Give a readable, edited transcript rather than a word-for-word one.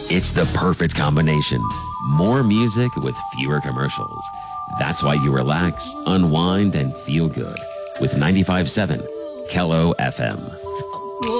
It's the perfect combination. More music with fewer commercials. That's why you relax, unwind, and feel good with 95.7 Kello FM.